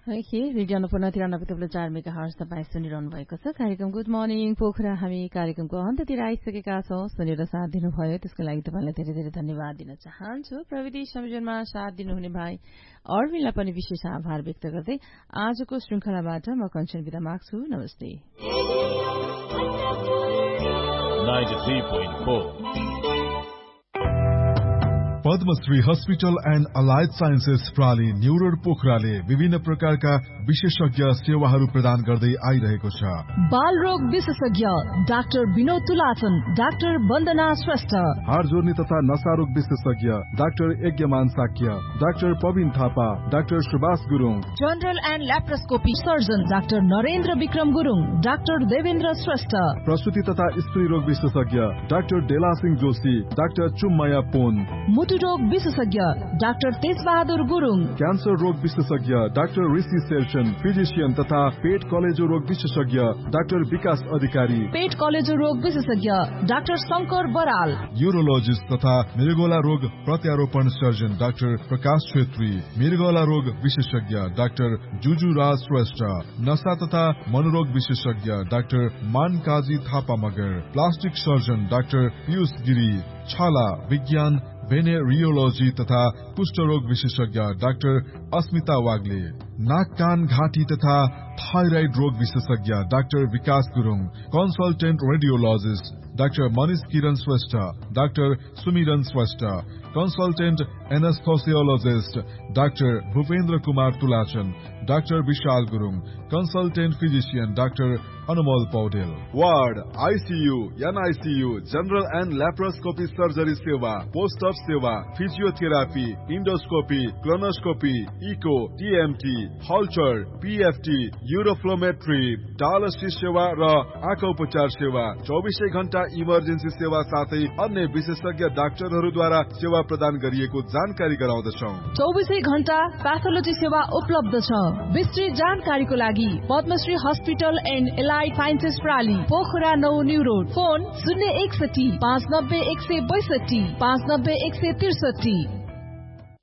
Radio Annapurna 93.4 megahertz तपाईँ सुनिरहनु भएको छ। कार्यक्रम गुड मर्निङ पोखरा। हामी कार्यक्रमको अन्ततिर आइसकेका छौं। सुनेर साथ दिनुभयो त्यसको लागि तपाईलाई धेरै धेरै धन्यवाद दिन चाहन्छु। प्रविधि संयोजनमा साथ दिनुहुने भाइ अरविनलाई पनि विशेष आभार व्यक्त गर्दै आजको श्रृंखलाबाट म कञ्चन बिदा माग्छु। नमस्ते। 93.4 Padmashri hospital and allied sciences प्राली new road पोखराले विभिन्न प्रकारका विशेषज्ञ सेवाहरू प्रदान गर्दै आइरहेको छ। बाल रोग विशेषज्ञ डाक्टर विनोद तुलाचन, डाक्टर वन्दना श्रेष्ठ, हाड जोर्नी तथा नशा रोग विशेषज्ञ doctor यज्ञमान Shakya, doctor पविन Thapa, doctor Subhash Gurung, general and laparoscopy surgeon doctor Narendra Vikram Gurung, doctor Devendra Shrestha, प्रसुति तथा स्त्री रोग विशेषज्ञ डाक्टर डेला सिंह जोशी, डाक्टर चुम्मया पोन, मुटु रोग विशेषज्ञ डाक्टर तेजबहादुर गुरुङ, क्यान्सर रोग विशेषज्ञ डाक्टर ऋषि सेल्सन, फिजिशियन तथा पेट कलेजो रोग विशेषज्ञ डाक्टर विकास अधिकारी, पेट कलेजो रोग विशेषज्ञ डाक्टर शंकर बराल, यूरोलोजिस्ट तथा मृगौला रोग प्रत्यारोपण सर्जन डाक्टर प्रकाश छेत्री, मृगौला रोग विशेषज्ञ डाक्टर जुजु राज श्रेष्ठ, नशा तथा मनोरोग विशेषज्ञ doctor मानकाजी Thapa Magar, plastic surgeon doctor Piyush Giri, छाला विज्ञान भेनेरियोलोजी तथा कुष्ठरोग विशेषज्ञ डाक्टर अस्मिता वाग्ले, नाक कान घाँटी तथा थाइराइड रोग विशेषज्ञ डाक्टर विकास Gurung, consultant radiologist doctor Manish किरण श्रेष्ठ, डाक्टर सुमिरन Shrestha, consultant एनेस्थोसियोलोजिस्ट doctor Bhupendra Kumar तुलाचन, doctor Vishal Gurung, consultant physician doctor Anumol Paudel, ward ICU, NICU, general and laparoscopy surgery सेवा, पोस्ट अफ सेवा, physiotherapy, endoscopy, colonoscopy, eco, TMT, हल्चर, PFT, uroflowmetry, dialysis सेवा र आँखा उपचार सेवा, 24 घण्टा इमर्जेन्सी सेवा साथै अन्य विशेषज्ञ डाक्टरहरूद्वारा सेवा प्रदान गरिएको जानकारी गराउँदछौं। 24 घण्टा प्याथोलोजी सेवा उपलब्ध छ। विस्तृत जानकारीको लागि Padmashri hospital and allied sciences प्राली, Pokhara 9 new road, phone 061 590 162 590 163।